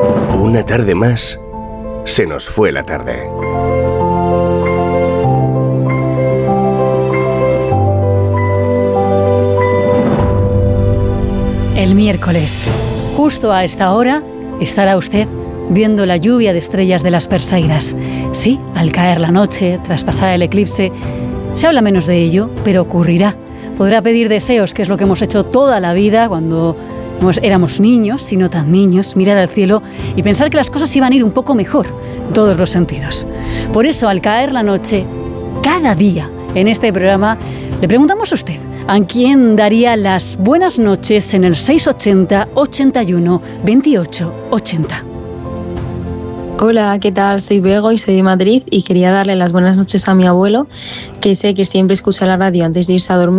Una tarde más, se nos fue la tarde. El miércoles, justo a esta hora, estará usted viendo la lluvia de estrellas de las Perseidas. Sí, al caer la noche, tras pasar el eclipse, se habla menos de ello, pero ocurrirá. Podrá pedir deseos, que es lo que hemos hecho toda la vida cuando éramos niños, si no tan niños, mirar al cielo y pensar que las cosas iban a ir un poco mejor, en todos los sentidos. Por eso, al caer la noche, cada día en este programa, le preguntamos a usted, ¿a quién daría las buenas noches en el 680 81 28 80? Hola, ¿qué tal? Soy Bego y soy de Madrid y quería darle las buenas noches a mi abuelo, que sé que siempre escucha la radio antes de irse a dormir.